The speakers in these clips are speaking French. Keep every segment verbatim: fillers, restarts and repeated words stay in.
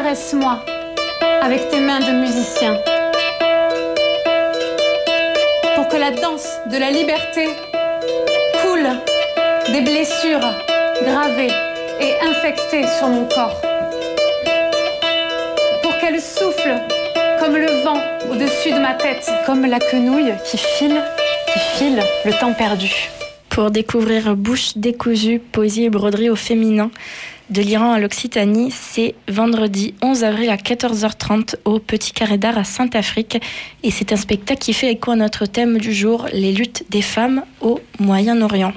caresse-moi avec tes mains de musicien. Pour que la danse de la liberté coule des blessures gravées et infectées sur mon corps. Pour qu'elle souffle comme le vent au-dessus de ma tête. Comme la quenouille qui file, qui file le temps perdu. Pour découvrir Bouche décousue, poésie et broderie au féminin, de l'Iran à l'Occitanie, c'est vendredi onze avril à quatorze heures trente au Petit Carré d'Art à Saint-Affrique. Et c'est un spectacle qui fait écho à notre thème du jour, les luttes des femmes au Moyen-Orient.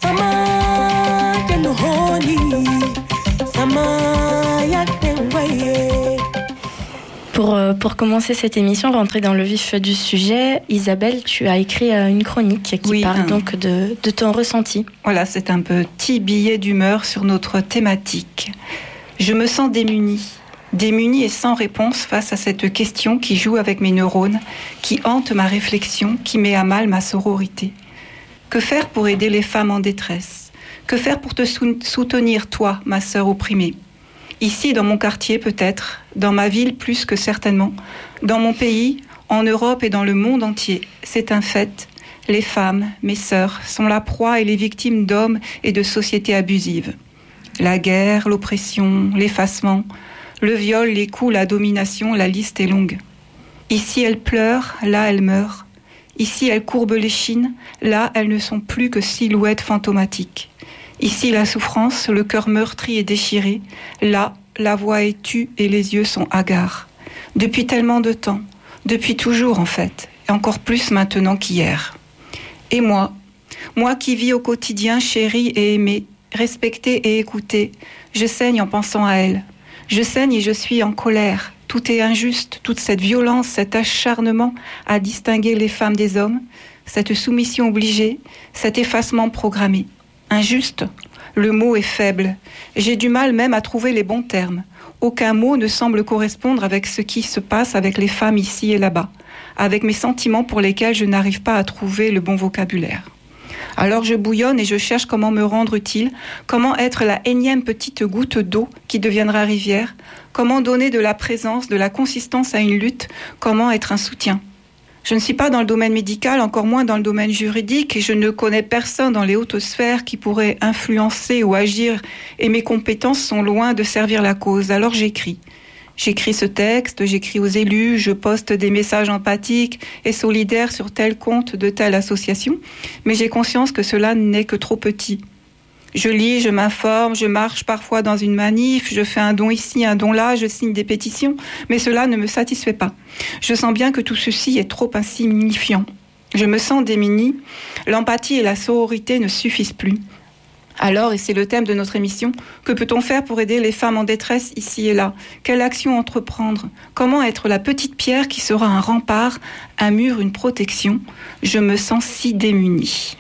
Pour, pour commencer cette émission, rentrer dans le vif du sujet, Isabelle, tu as écrit une chronique qui oui, parle un... donc de, de ton ressenti. Voilà, c'est un petit billet d'humeur sur notre thématique. Je me sens démunie, démunie et sans réponse face à cette question qui joue avec mes neurones, qui hante ma réflexion, qui met à mal ma sororité. Que faire pour aider les femmes en détresse ? Que faire pour te sou- soutenir, toi, ma sœur opprimée ? Ici, dans mon quartier peut-être, dans ma ville plus que certainement, dans mon pays, en Europe et dans le monde entier, c'est un fait. Les femmes, mes sœurs, sont la proie et les victimes d'hommes et de sociétés abusives. La guerre, l'oppression, l'effacement, le viol, les coups, la domination, la liste est longue. Ici, elles pleurent, là, elles meurent. Ici, elles courbent l'échine, là, elles ne sont plus que silhouettes fantomatiques. Ici, la souffrance, le cœur meurtri et déchiré. Là, la voix est tue et les yeux sont hagards. Depuis tellement de temps, depuis toujours en fait, et encore plus maintenant qu'hier. Et moi, moi qui vis au quotidien chérie et aimée, respectée et écoutée, je saigne en pensant à elle. Je saigne et je suis en colère. Tout est injuste, toute cette violence, cet acharnement à distinguer les femmes des hommes, cette soumission obligée, cet effacement programmé. Injuste, le mot est faible. J'ai du mal même à trouver les bons termes. Aucun mot ne semble correspondre avec ce qui se passe avec les femmes ici et là-bas, avec mes sentiments pour lesquels je n'arrive pas à trouver le bon vocabulaire. Alors je bouillonne et je cherche comment me rendre utile, comment être la énième petite goutte d'eau qui deviendra rivière, comment donner de la présence, de la consistance à une lutte, comment être un soutien. Je ne suis pas dans le domaine médical, encore moins dans le domaine juridique, et je ne connais personne dans les hautes sphères qui pourrait influencer ou agir, et mes compétences sont loin de servir la cause. Alors j'écris. J'écris ce texte, j'écris aux élus, je poste des messages empathiques et solidaires sur tel compte de telle association, mais j'ai conscience que cela n'est que trop petit. Je lis, je m'informe, je marche parfois dans une manif, je fais un don ici, un don là, je signe des pétitions, mais cela ne me satisfait pas. Je sens bien que tout ceci est trop insignifiant. Je me sens démunie, l'empathie et la sororité ne suffisent plus. Alors, et c'est le thème de notre émission, que peut-on faire pour aider les femmes en détresse ici et là ? Quelle action entreprendre ? Comment être la petite pierre qui sera un rempart, un mur, une protection ? Je me sens si démunie.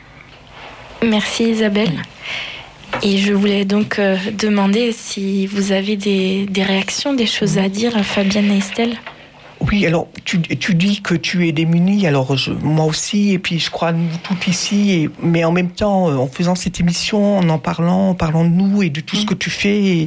Merci Isabelle. Et je voulais donc euh, demander si vous avez des, des réactions, des choses à dire, Fabienne et Estelle. Oui, alors tu, tu dis que tu es démunie, alors je, moi aussi, et puis je crois nous toutes ici, et, mais en même temps, en faisant cette émission, en en parlant, en parlant de nous et de tout mmh. ce que tu fais, et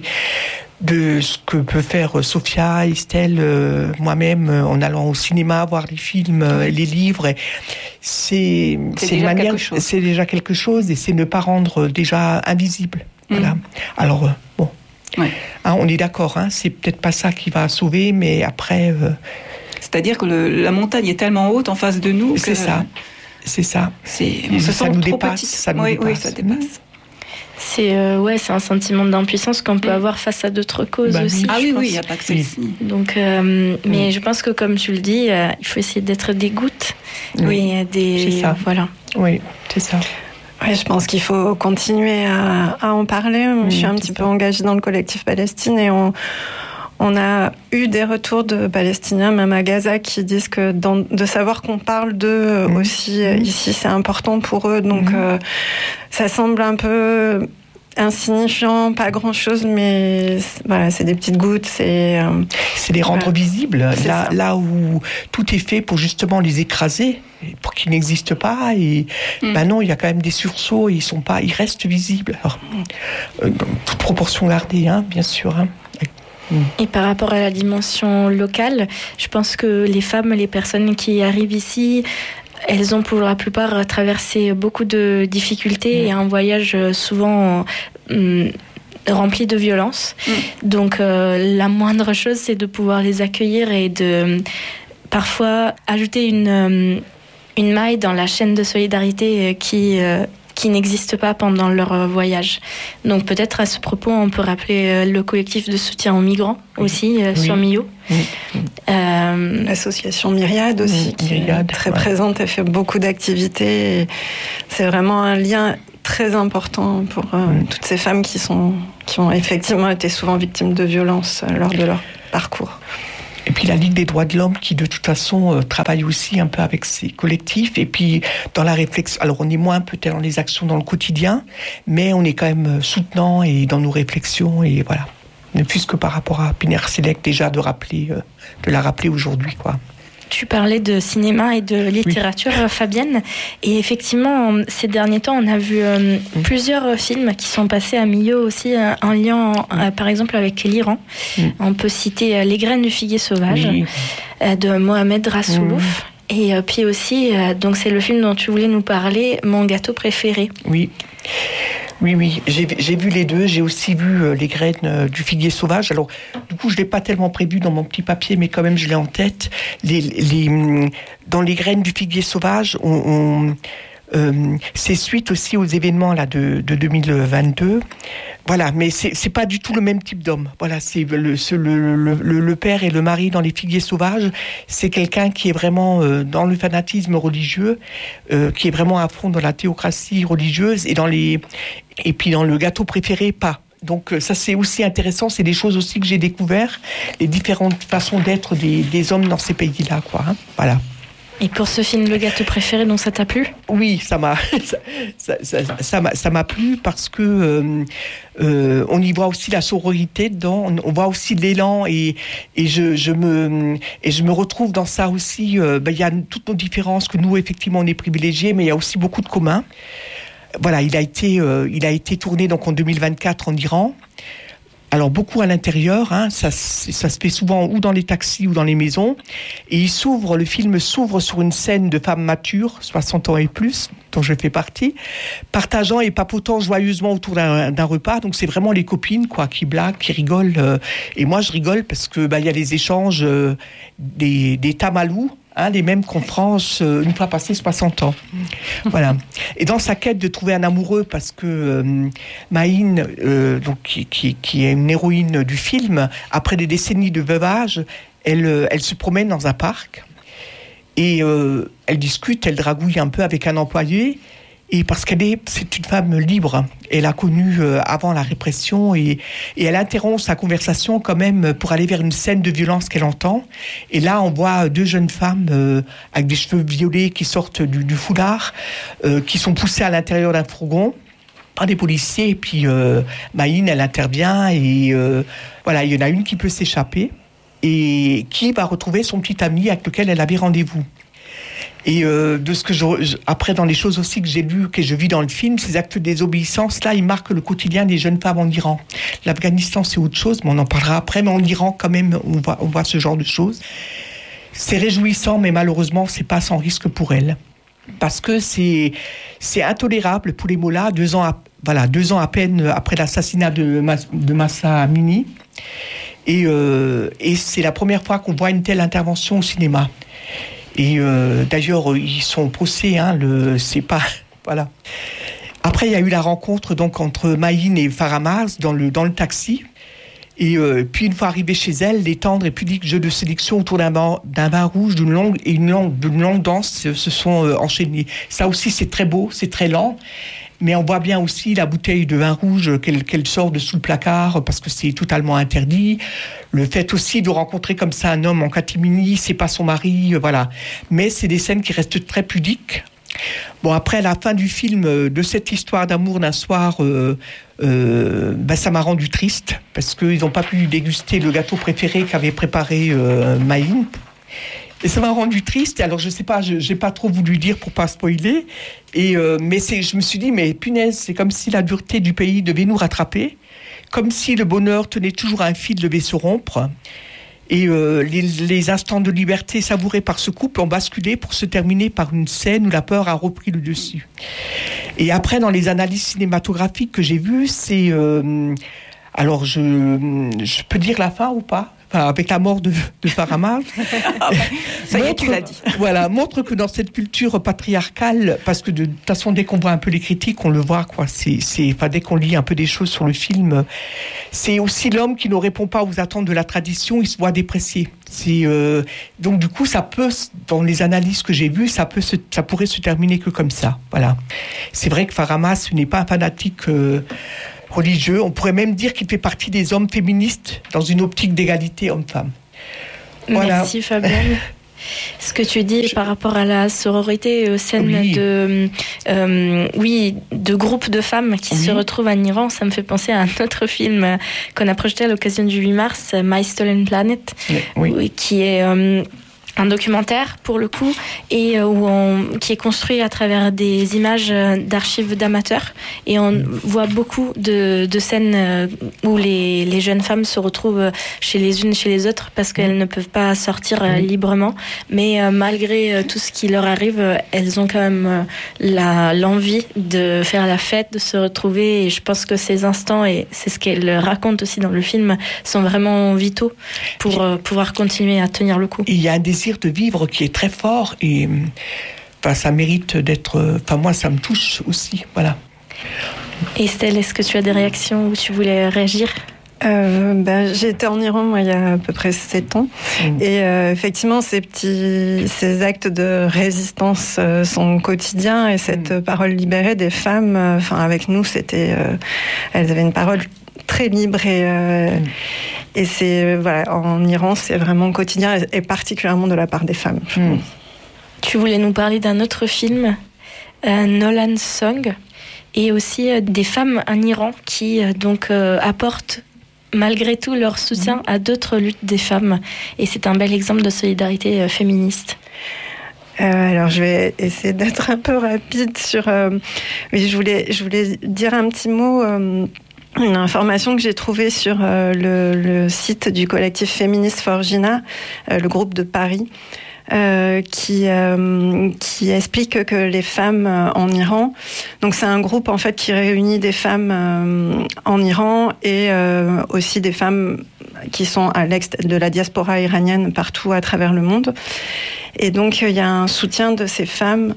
de ce que peut faire Sophia, Estelle, euh, moi-même, en allant au cinéma, voir les films, euh, les livres, et c'est, c'est, c'est, déjà manière, quelque chose. c'est déjà quelque chose, et c'est ne pas rendre déjà invisible. Mmh. Voilà. Alors, euh, bon. Ouais. Hein, on est d'accord, hein, c'est peut-être pas ça qui va sauver, mais après... Euh, C'est-à-dire que le, la montagne est tellement haute en face de nous c'est que... Ça. C'est ça. C'est, on se ça sent nous trop dépasse, petite. Ça nous oui, dépasse. oui, ça dépasse. C'est, euh, ouais, c'est un sentiment d'impuissance qu'on peut avoir face à d'autres causes bah, aussi. Ah oui, pense. oui, il n'y a pas que celle-ci. Donc, euh, mais oui. je pense que comme tu le dis, euh, il faut essayer d'être des gouttes. Oui, et des, c'est ça. Voilà. Oui, c'est ça. Oui, je pense qu'il faut continuer à, à en parler. Oui, je suis un petit ça. peu engagée dans le collectif Palestine et on, on a eu des retours de Palestiniens, même à Gaza, qui disent que dans, de savoir qu'on parle d'eux mmh. aussi mmh. ici, c'est important pour eux. Donc, mmh. euh, ça semble un peu insignifiant, pas grand-chose, mais voilà, c'est des petites gouttes. C'est, euh, c'est les rendre voilà. visibles, c'est là, là où tout est fait pour justement les écraser, pour qu'ils n'existent pas. Et mm. ben non, il y a quand même des sursauts, ils sont pas, ils restent visibles. Alors, euh, toute proportion gardée, hein, bien sûr. Hein. Et par rapport à la dimension locale, je pense que les femmes, les personnes qui arrivent ici, elles ont pour la plupart traversé beaucoup de difficultés mmh. et un voyage souvent hum, rempli de violence. Mmh. Donc euh, la moindre chose, c'est de pouvoir les accueillir et de parfois ajouter une, une maille dans la chaîne de solidarité qui... Euh, qui n'existent pas pendant leur voyage. Donc peut-être à ce propos, on peut rappeler le collectif de soutien aux migrants aussi, oui. sur Millau. Oui. Euh, L'association Myriade aussi, oui, qui Myriade, est très ouais. présente et fait beaucoup d'activités. Et c'est vraiment un lien très important pour euh, oui. toutes ces femmes qui, sont, qui ont effectivement été souvent victimes de violences lors de leur parcours. Et puis la Ligue des droits de l'homme qui de toute façon euh, travaille aussi un peu avec ces collectifs. Et puis dans la réflexion, alors on est moins peut-être dans les actions dans le quotidien, mais on est quand même soutenant et dans nos réflexions et voilà. Ne plus que par rapport à Pinner Select déjà de rappeler, euh, de la rappeler aujourd'hui quoi. Tu parlais de cinéma et de littérature, oui. Fabienne. Et effectivement, ces derniers temps, on a vu euh, mmh. plusieurs films qui sont passés à Millau aussi, euh, en lien, mmh. euh, par exemple, avec l'Iran. Mmh. On peut citer euh, Les graines du figuier sauvage, oui. euh, de Mohamed Rassoulouf. Mmh. Et euh, puis aussi, euh, donc c'est le film dont tu voulais nous parler, Mon gâteau préféré. Oui. Oui, oui, j'ai, j'ai vu les deux. J'ai aussi vu euh, Les graines euh, du figuier sauvage. Alors, du coup, je ne l'ai pas tellement prévu dans mon petit papier, mais quand même, je l'ai en tête. Les, les, dans Les graines du figuier sauvage, on, on, euh, c'est suite aussi aux événements là, de, de deux mille vingt-deux. Voilà, mais c'est, c'est pas du tout le même type d'homme. Voilà, c'est le, ce, le, le, le, le père et le mari dans Les figuiers sauvages. C'est quelqu'un qui est vraiment euh, dans le fanatisme religieux, euh, qui est vraiment à fond dans la théocratie religieuse et dans les et puis dans le gâteau préféré, pas. Donc ça c'est aussi intéressant, c'est des choses aussi que j'ai découvert, les différentes façons d'être des, des hommes dans ces pays-là, quoi. Hein, voilà. Et pour ce film, le gâteau préféré, donc ça t'a plu ? Oui, ça m'a, ça, ça, ça, ça, m'a, ça m'a plu parce que euh, euh, on y voit aussi la sororité dedans, on, on voit aussi l'élan et et je je me et je me retrouve dans ça aussi. Euh, ben, il y a toutes nos différences que nous effectivement on est privilégiés, mais il y a aussi beaucoup de communs. Voilà, il a été euh, il a été tourné donc en deux mille vingt-quatre en Iran. Alors beaucoup à l'intérieur, hein, ça, ça se fait souvent ou dans les taxis ou dans les maisons. Et il s'ouvre, le film s'ouvre sur une scène de femmes matures, soixante ans et plus, dont je fais partie, partageant et papotant joyeusement autour d'un, d'un repas. Donc c'est vraiment les copines quoi, qui blaguent, qui rigolent. Euh, et moi je rigole parce que bah, y a les échanges euh, des, des tamalous. Hein, les mêmes qu'en France, euh, une fois passé soixante ans. Voilà. Et dans sa quête de trouver un amoureux, parce que euh, Maïn, euh, donc, qui, qui, qui est une héroïne du film, après des décennies de veuvage, elle, elle se promène dans un parc et euh, elle discute, elle dragouille un peu avec un employé. Et parce qu'elle est, c'est une femme libre, elle a connu euh, avant la répression et, et elle interrompt sa conversation quand même pour aller vers une scène de violence qu'elle entend. Et là, on voit deux jeunes femmes euh, avec des cheveux violets qui sortent du, du foulard, euh, qui sont poussées à l'intérieur d'un fourgon par des policiers. Et puis euh, Maïn, elle intervient et euh, voilà, il y en a une qui peut s'échapper et qui va retrouver son petit ami avec lequel elle avait rendez-vous. Et euh, de ce que je, je, après dans les choses aussi que j'ai lues, que je vis dans le film, ces actes de désobéissance là, ils marquent le quotidien des jeunes femmes en Iran. L'Afghanistan c'est autre chose, mais on en parlera après. Mais en Iran quand même, on voit, on voit ce genre de choses. C'est réjouissant, mais malheureusement c'est pas sans risque pour elles, parce que c'est c'est intolérable pour les mollahs. Deux ans, à, voilà, deux ans à peine après l'assassinat de de Mahsa Amini, et euh, et c'est la première fois qu'on voit une telle intervention au cinéma. Et euh, d'ailleurs, ils sont au procès, hein, le, c'est pas, voilà. Après, il y a eu la rencontre donc entre Maïn et Faramaz dans le dans le taxi. Et euh, puis une fois arrivée chez elle, les tendres et pudiques jeux de sélection autour d'un bain, d'un bain rouge, d'une longue et une longue, d'une longue danse se, se sont euh, enchaînés. Ça aussi, c'est très beau, c'est très lent. Mais on voit bien aussi la bouteille de vin rouge qu'elle, qu'elle sort de sous le placard parce que c'est totalement interdit. Le fait aussi de rencontrer comme ça un homme en catimini, c'est pas son mari, voilà. Mais c'est des scènes qui restent très pudiques. Bon, après, à la fin du film, de cette histoire d'amour d'un soir, euh, euh, ben, ça m'a rendu triste parce qu'ils n'ont pas pu déguster le gâteau préféré qu'avait préparé euh, Maïn. Et ça m'a rendu triste. Alors, je sais pas, je n'ai pas trop voulu dire pour pas spoiler. Et, euh, mais c'est, je me suis dit, mais punaise, c'est comme si la dureté du pays devait nous rattraper. Comme si le bonheur tenait toujours à un fil, devait se rompre. Et euh, les, les instants de liberté savourés par ce couple ont basculé pour se terminer par une scène où la peur a repris le dessus. Et après, dans les analyses cinématographiques que j'ai vues, c'est... Euh, alors, je, je peux dire la fin ou pas ? Enfin, avec la mort de, de Farah Mart. Ça y est, tu l'as dit. Voilà, montre que dans cette culture patriarcale, parce que de toute façon, dès qu'on voit un peu les critiques, on le voit, quoi. C'est, c'est, enfin, dès qu'on lit un peu des choses sur le film, c'est aussi l'homme qui ne répond pas aux attentes de la tradition, il se voit déprécié. C'est, euh, donc, du coup, ça peut, dans les analyses que j'ai vues, ça peut se, ça pourrait se terminer que comme ça. Voilà. C'est vrai que Farah Mart, ce n'est pas un fanatique, euh, religieux. On pourrait même dire qu'il fait partie des hommes féministes dans une optique d'égalité homme-femme. Voilà. Merci Fabienne. Ce que tu dis Je... par rapport à la sororité, aux scènes oui. de, euh, oui, de groupes de femmes qui oui. se retrouvent en Iran, ça me fait penser à un autre film qu'on a projeté à l'occasion du huit mars, My Stolen Planet, oui. Oui, qui est... Euh, un documentaire pour le coup et où on, qui est construit à travers des images d'archives d'amateurs et on voit beaucoup de, de scènes où les, les jeunes femmes se retrouvent chez les unes chez les autres parce qu'elles ne peuvent pas sortir mmh. librement, mais malgré tout ce qui leur arrive, elles ont quand même la, l'envie de faire la fête, de se retrouver, et je pense que ces instants, et c'est ce qu'elle raconte aussi dans le film, sont vraiment vitaux pour euh, pouvoir continuer à tenir le coup. Il y a un désir de vivre qui est très fort et enfin, ça mérite d'être... Enfin, moi, ça me touche aussi, voilà. Estelle, est-ce que tu as des réactions où tu voulais réagir ? Euh, ben, j'ai été en Iran, moi, il y a à peu près sept ans. Mmh. Et euh, effectivement, ces petits, ces actes de résistance euh, sont quotidiens. Et cette mmh. parole libérée des femmes, enfin, euh, avec nous, c'était... Euh, elles avaient une parole très libre et... Euh, mmh. Et c'est, voilà, en Iran, c'est vraiment quotidien, et particulièrement de la part des femmes. Mmh. Tu voulais nous parler d'un autre film, euh, Nolan's Song, et aussi euh, des femmes en Iran qui euh, donc euh, apportent malgré tout leur soutien mmh. à d'autres luttes des femmes. Et c'est un bel exemple de solidarité euh, féministe. Euh, alors je vais essayer d'être un peu rapide sur... Euh, oui, je voulais, je voulais dire un petit mot... Euh, Une information que j'ai trouvée sur euh, le, le site du collectif féministe Forgina, euh, le groupe de Paris, euh, qui, euh, qui explique que les femmes euh, en Iran, donc c'est un groupe en fait qui réunit des femmes euh, en Iran et euh, aussi des femmes qui sont à l'ex de la diaspora iranienne partout à travers le monde. Et donc il y a un soutien de ces femmes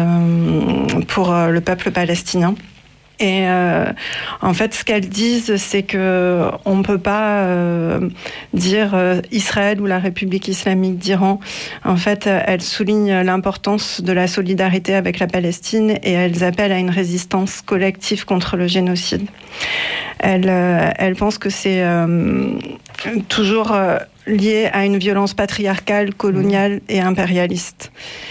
euh, pour euh, le peuple palestinien. Et euh, en fait, ce qu'elles disent, c'est que on peut pas euh, dire euh, Israël ou la République islamique d'Iran. En fait, elles soulignent l'importance de la solidarité avec la Palestine et elles appellent à une résistance collective contre le génocide. Elles, euh, elles pensent que c'est euh, toujours euh, lié à une violence patriarcale, coloniale et impérialiste.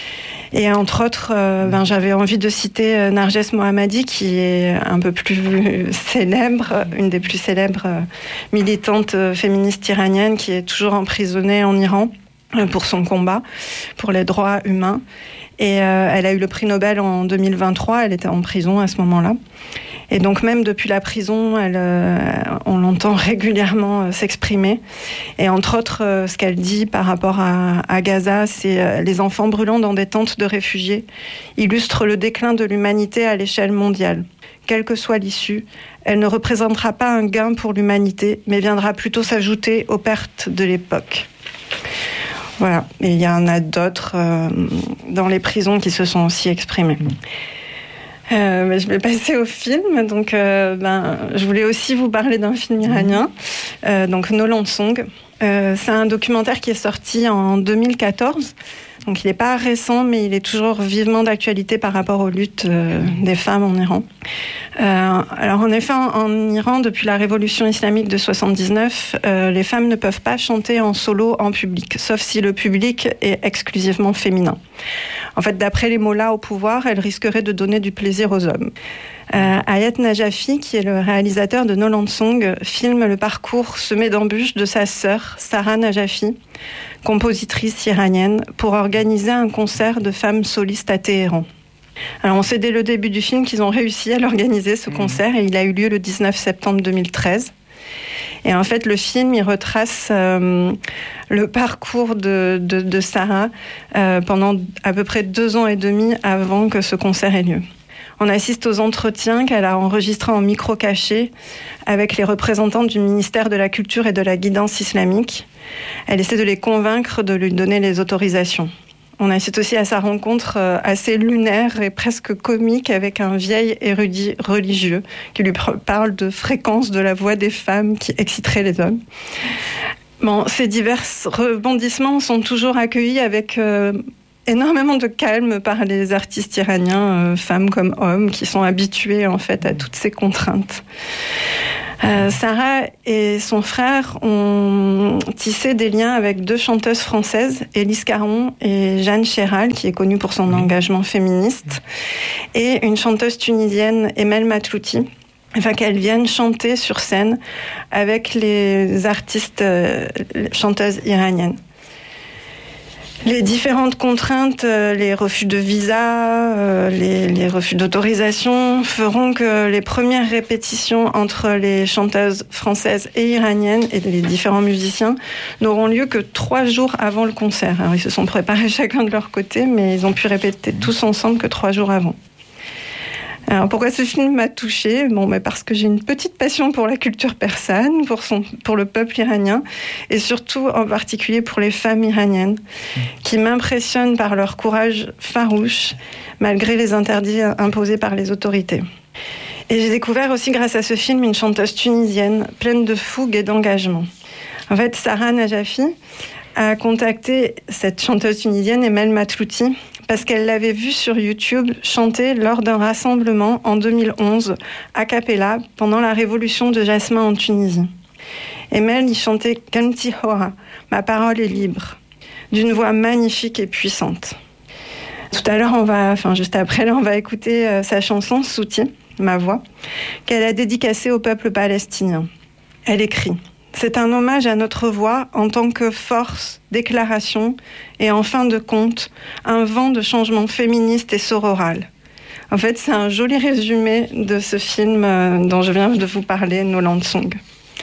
Et entre autres, euh, ben, j'avais envie de citer euh, Narges Mohammadi, qui est un peu plus célèbre, une des plus célèbres euh, militantes euh, féministes iraniennes, qui est toujours emprisonnée en Iran euh, pour son combat pour les droits humains. Et euh, elle a eu le prix Nobel en deux mille vingt-trois, elle était en prison à ce moment-là. Et donc même depuis la prison, elle, euh, on l'entend régulièrement euh, s'exprimer. Et entre autres, euh, ce qu'elle dit par rapport à, à Gaza, c'est euh, les enfants brûlant dans des tentes de réfugiés illustrent le déclin de l'humanité à l'échelle mondiale. Quelle que soit l'issue, elle ne représentera pas un gain pour l'humanité, mais viendra plutôt s'ajouter aux pertes de l'époque. Voilà, et il y en a d'autres euh, dans les prisons qui se sont aussi exprimés. Euh, mais je vais passer au film. Donc, euh, ben, je voulais aussi vous parler d'un film iranien, euh, donc Nolan's Song. Euh, c'est un documentaire qui est sorti en deux mille quatorze. Donc, il n'est pas récent, mais il est toujours vivement d'actualité par rapport aux luttes euh, des femmes en Iran. Euh, alors, en effet, en, en Iran, depuis la révolution islamique de soixante-dix-neuf, euh, les femmes ne peuvent pas chanter en solo en public, sauf si le public est exclusivement féminin. En fait, d'après les mollahs au pouvoir, elle risquerait de donner du plaisir aux hommes. Euh, Ayat Najafi, qui est le réalisateur de Noland Song, filme le parcours semé d'embûches de sa sœur, Sarah Najafi, compositrice iranienne, pour organiser un concert de femmes solistes à Téhéran. Alors on sait dès le début du film qu'ils ont réussi à l'organiser, ce concert, et il a eu lieu le dix-neuf septembre deux mille treize. Et en fait, le film, il retrace euh, le parcours de, de, de Sarah euh, pendant à peu près deux ans et demi avant que ce concert ait lieu. On assiste aux entretiens qu'elle a enregistrés en micro caché avec les représentants du ministère de la Culture et de la Guidance islamique. Elle essaie de les convaincre de lui donner les autorisations. On assiste aussi à sa rencontre assez lunaire et presque comique avec un vieil érudit religieux qui lui parle de fréquence de la voix des femmes qui exciterait les hommes. Bon, ces divers rebondissements sont toujours accueillis avec euh, énormément de calme par les artistes iraniens, euh, femmes comme hommes, qui sont habitués en fait à toutes ces contraintes. Euh, Sarah et son frère ont tissé des liens avec deux chanteuses françaises, Élise Caron et Jeanne Chéral, qui est connue pour son engagement féministe, et une chanteuse tunisienne, Emel Matlouti, enfin qu'elles viennent chanter sur scène avec les artistes euh, chanteuses iraniennes. Les différentes contraintes, les refus de visa, les, les refus d'autorisation feront que les premières répétitions entre les chanteuses françaises et iraniennes et les différents musiciens n'auront lieu que trois jours avant le concert. Alors, ils se sont préparés chacun de leur côté, mais ils ont pu répéter tous ensemble que trois jours avant. Alors, pourquoi ce film m'a touchée ? Bon, mais parce que j'ai une petite passion pour la culture persane, pour, son, pour le peuple iranien, et surtout en particulier pour les femmes iraniennes, qui m'impressionnent par leur courage farouche, malgré les interdits imposés par les autorités. Et j'ai découvert aussi, grâce à ce film, une chanteuse tunisienne, pleine de fougue et d'engagement. En fait, Sarah Najafi a contacté cette chanteuse tunisienne, Emel Matlouti, parce qu'elle l'avait vue sur YouTube chanter lors d'un rassemblement en deux mille onze, a cappella, pendant la révolution de Jasmin en Tunisie. Emel y chantait « Kalmti Hora », « Ma parole est libre », d'une voix magnifique et puissante. Tout à l'heure, on va, enfin juste après, là, on va écouter euh, sa chanson « Souti », ma voix, qu'elle a dédicacée au peuple palestinien. Elle écrit: c'est un hommage à notre voix en tant que force, déclaration et en fin de compte, un vent de changement féministe et sororal. En fait, c'est un joli résumé de ce film dont je viens de vous parler, Noland Song.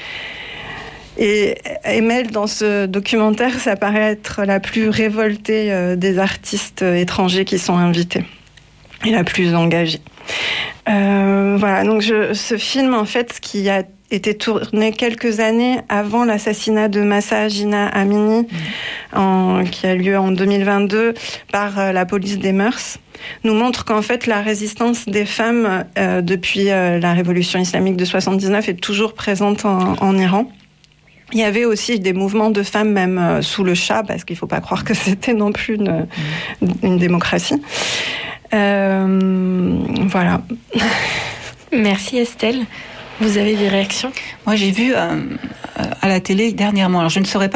Et Emel, dans ce documentaire, ça paraît être la plus révoltée des artistes étrangers qui sont invités et la plus engagée. Euh, voilà, donc je, ce film, en fait, ce qui a été tourné quelques années avant l'assassinat de Mahsa Jina Amini, mmh. en, qui a lieu en deux mille vingt-deux par euh, la police des mœurs, nous montre qu'en fait la résistance des femmes euh, depuis euh, la révolution islamique de soixante-dix-neuf est toujours présente en, en Iran. Il y avait aussi des mouvements de femmes même euh, sous le Shah, parce qu'il ne faut pas croire que c'était non plus une, mmh. une démocratie. Euh, voilà. Merci Estelle. Vous avez des réactions ? Moi, j'ai vu euh, à la télé dernièrement, alors je ne saurais pas